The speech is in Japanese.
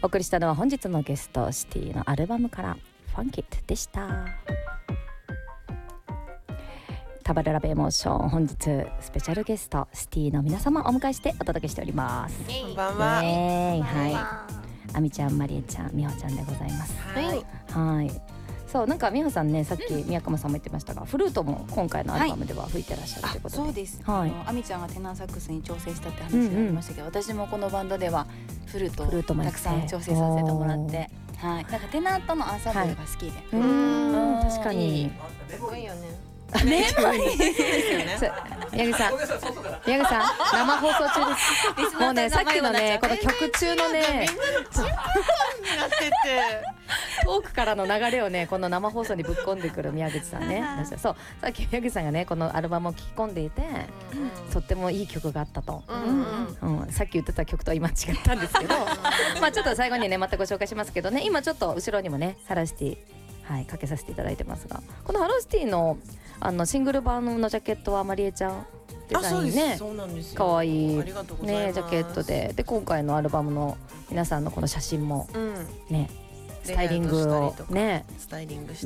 お送りしたのは本日のゲストシティのアルバムからファンキットでした。タバルラブエモーション、本日スペシャルゲストシティの皆様をお迎えしてお届けしております。 こんばんは。 はい、あみちゃん、まりえちゃん、みほちゃんでございます。はい、そう、なんかみほさんね、さっき宮川さんも言ってましたが、フルートも今回のアルバムでは吹いてらっしゃるということで、 そうです、 はい、 あみちゃんがテナーサックスに調整したって話がありましたけど、私もこのバンドではフルートをたくさん調整させてもらって、はい、なんかテナーとのアンサンブルが好きで、 確かに眠いよね。 眠い宮口さん、生放送中です。もうね、さっきのね、この曲中のね遠くからの流れをね、この生放送にぶっ込んでくる宮口さんね。そう、さっき宮口さんがね、このアルバムを聴き込んでいて、とってもいい曲があったと、さっき言ってた曲とは今違ったんですけどまあちょっと最後にねまたご紹介しますけどね、今ちょっと後ろにもねサラシティ、はい、かけさせていただいてますが、このハローシティのシングル版のジャケットはまりえちゃんデザインね、かわいいねジャケットで、今回のアルバムの皆さんのこの写真もね、スタイリングをね